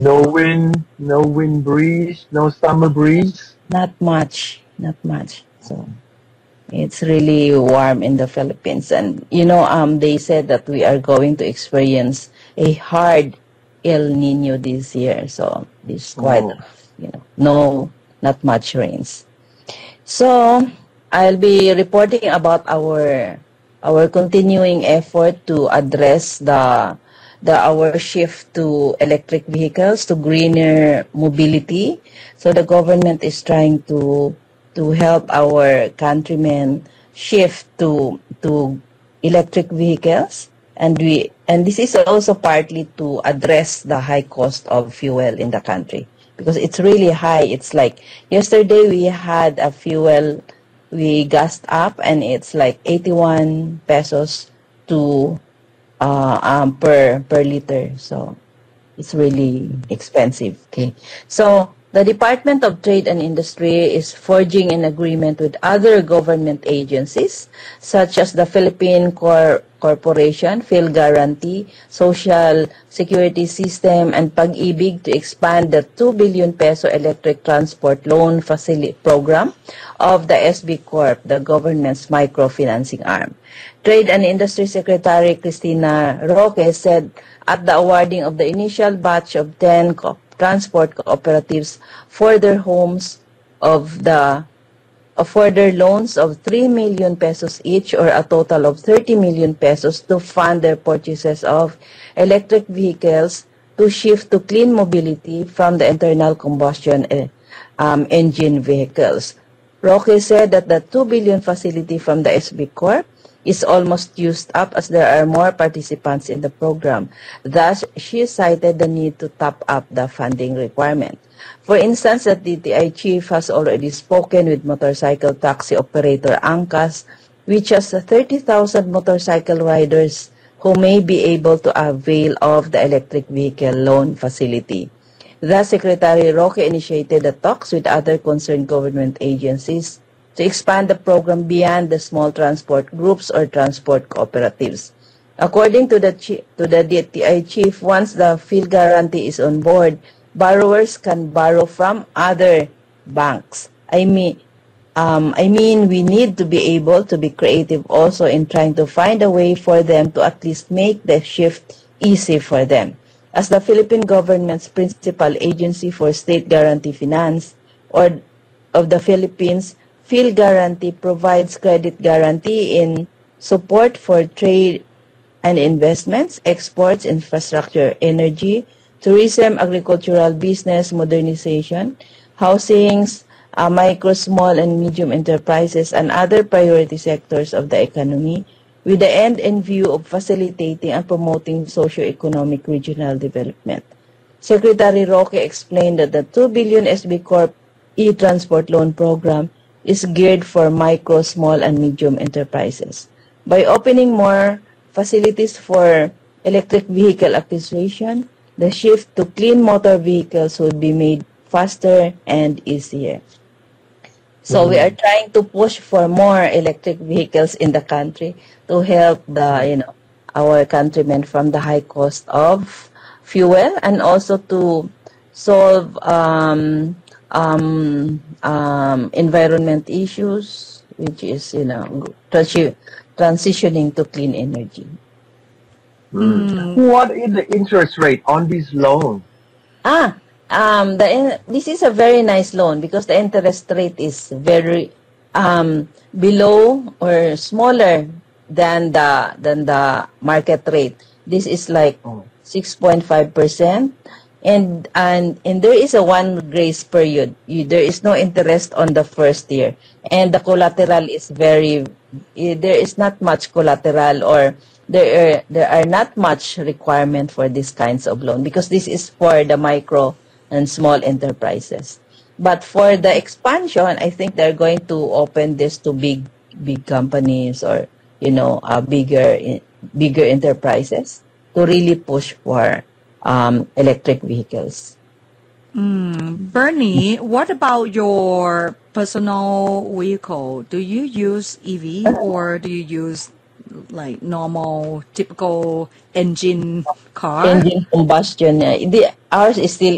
No wind breeze, no summer breeze. Not much, not much. So it's really warm in the Philippines. And, they said that we are going to experience a hard El Nino this year. So it's quite, no, not much rains. So I'll be reporting about our continuing effort to address our shift to electric vehicles, to greener mobility. So the government is trying to help our countrymen shift to electric vehicles, and this is also partly to address the high cost of fuel in the country, because it's really high. It's like yesterday we had a fuel we gassed up, and it's like 81 pesos to per liter. So it's really expensive. Okay. So the Department of Trade and Industry is forging an agreement with other government agencies, such as the Philippine Corporation, PhilGuarantee, Social Security System, and Pag-ibig, to expand the 2 billion peso electric transport loan facility program of the SB Corp, the government's microfinancing arm. Trade and Industry Secretary Cristina Roque said at the awarding of the initial batch of 10 transport cooperatives for their homes for their loans of 3 million pesos each, or a total of 30 million pesos, to fund their purchases of electric vehicles to shift to clean mobility from the internal combustion engine vehicles. Roque said that the 2 billion facility from the SB Corp is almost used up, as there are more participants in the program. Thus, she cited the need to top up the funding requirement. For instance, the DTI chief has already spoken with motorcycle taxi operator Angkas, which has 30,000 motorcycle riders who may be able to avail of the electric vehicle loan facility. Thus, Secretary Roque initiated the talks with other concerned government agencies to expand the program beyond the small transport groups or transport cooperatives. According to the DTI chief, once the PhilGuarantee is on board, borrowers can borrow from other banks. I mean, we need to be able to be creative also in trying to find a way for them to at least make the shift easy for them. As the Philippine government's principal agency for state guarantee finance, or of the Philippines, PhilGuarantee provides credit guarantee in support for trade and investments, exports, infrastructure, energy, tourism, agricultural business, modernization, housings, micro, small, and medium enterprises, and other priority sectors of the economy, with the end in view of facilitating and promoting socio-economic regional development. Secretary Roque explained that the 2 billion SB Corp e-transport loan program is geared for micro, small, and medium enterprises. By opening more facilities for electric vehicle acquisition, the shift to clean motor vehicles would be made faster and easier. So we are trying to push for more electric vehicles in the country to help our countrymen from the high cost of fuel, and also to solve environment issues, which is transitioning to clean energy. What is the interest rate on this loan? This is a very nice loan, because the interest rate is very below or smaller than the market rate. This is like 6.5%. And there is a one grace period. There is no interest on the first year, and the collateral is there is not much collateral, or there are not much requirement for these kinds of loan, because this is for the micro and small enterprises. But for the expansion, I think they're going to open this to big companies, or bigger enterprises, to really push for electric vehicles. Bernie, what about your personal vehicle? Do you use EV, or do you use like normal, typical engine car? Engine combustion. Ours is still